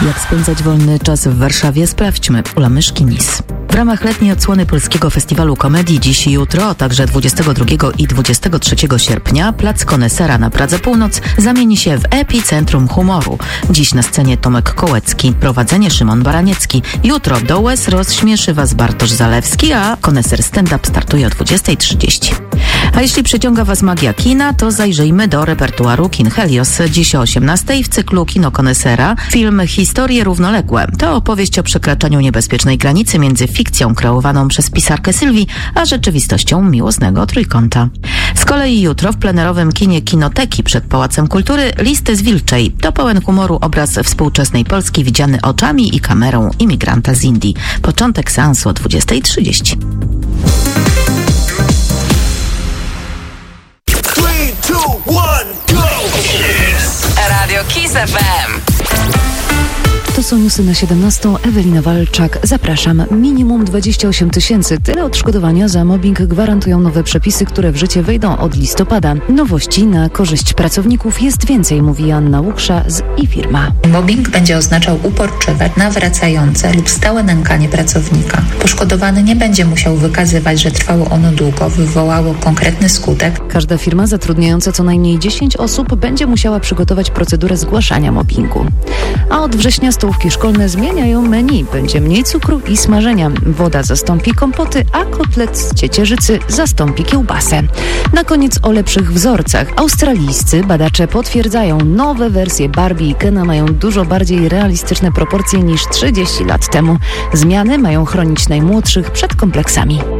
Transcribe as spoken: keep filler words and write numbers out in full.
Jak spędzać wolny czas w Warszawie? Sprawdźmy. Ula Myszkinis. W ramach letniej odsłony Polskiego Festiwalu Komedii dziś i jutro, a także dwudziestego drugiego i dwudziestego trzeciego sierpnia Plac Konesera na Pradze Północ zamieni się w epicentrum humoru. Dziś na scenie Tomek Kołecki, prowadzenie Szymon Baraniecki. Jutro do łez rozśmieszy Was Bartosz Zalewski, a Koneser Stand-Up startuje o dwudziestej trzydzieści. A jeśli przyciąga Was magia kina, to zajrzyjmy do repertuaru kin Helios. Dziś o osiemnastej w cyklu Kino Konesera film Historie równoległe. To opowieść o przekraczaniu niebezpiecznej granicy między fikcją kreowaną przez pisarkę Sylwii, a rzeczywistością miłosnego trójkąta. Z kolei jutro w plenerowym kinie Kinoteki przed Pałacem Kultury Listy z Wilczej. To pełen humoru obraz współczesnej Polski widziany oczami i kamerą imigranta z Indii. Początek seansu o dwudziestej trzydzieści. Radio Kiss F M. To są newsy na siedemnastą. Ewelina Walczak. Zapraszam. Minimum dwadzieścia osiem tysięcy. Tyle odszkodowania za mobbing gwarantują nowe przepisy, które w życie wejdą od listopada. Nowości na korzyść pracowników jest więcej, mówi Anna Łuksza z iFirma. Mobbing będzie oznaczał uporczywe, nawracające lub stałe nękanie pracownika. Poszkodowany nie będzie musiał wykazywać, że trwało ono długo, wywołało konkretny skutek. Każda firma zatrudniająca co najmniej dziesięć osób będzie musiała przygotować procedurę zgłaszania mobbingu. A od września stołówki szkolne zmieniają menu. Będzie mniej cukru i smażenia. Woda zastąpi kompoty, a kotlet z ciecierzycy zastąpi kiełbasę. Na koniec o lepszych wzorcach. Australijscy badacze potwierdzają, nowe wersje Barbie i Kena mają dużo bardziej realistyczne proporcje niż trzydzieści lat temu. Zmiany mają chronić najmłodszych przed kompleksami.